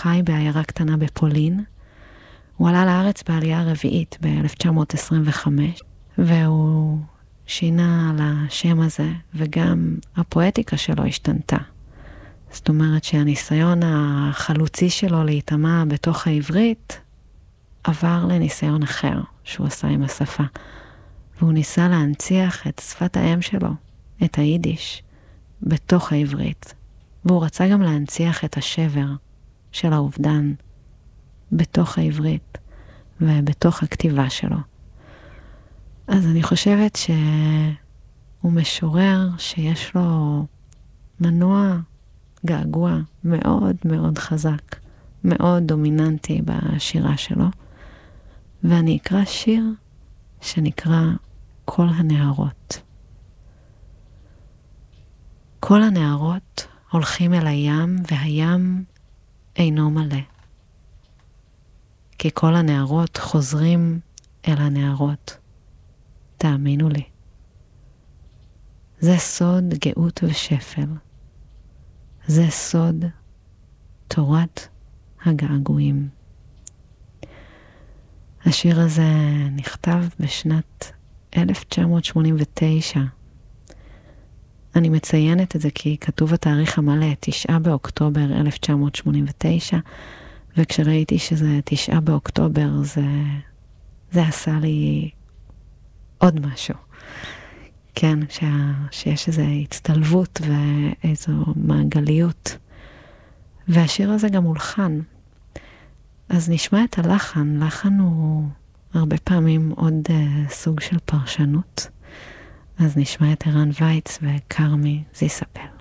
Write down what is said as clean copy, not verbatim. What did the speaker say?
חי בעיירה קטנה בפולין. הוא עלה לארץ בעלייה הרביעית ב-1925, והוא שינה על השם הזה, וגם הפואטיקה שלו השתנתה. זאת אומרת שהניסיון החלוצי שלו להתאמה בתוך העברית עבר לניסיון אחר שהוא עשה עם השפה. והוא ניסה להנציח את שפת האם שלו, את היידיש, בתוך העברית. והוא רצה גם להנציח את השבר של האובדן בתוך העברית ובתוך הכתיבה שלו. אז אני חושבת שהוא משורר שיש לו מנוע געגוע מאוד מאוד חזק, מאוד דומיננטי בשירה שלו. ואני אקרא שיר שנקרא כל הנערות. כל הנערות הולכים אל הים, והים אינו מלא. כי כל הנערות חוזרים אל הנערות. תאמינו לי. זה סוד גאות ושפל. זה סוד תורת הגעגועים. השיר הזה נכתב בשנת 1989. אני מציינת את זה כי כתוב התאריך המלא, 9 באוקטובר 1989, וכשראיתי שזה 9 באוקטובר, זה עשה לי עוד משהו. כן, שיש איזו הצטלבות ואיזו מעגליות. והשיר הזה גם הולחן. אז נשמע את הלחן. לחן הוא הרבה פעמים עוד סוג של פרשנות. אז נשמע את ערן וייץ וקרמי זיספל.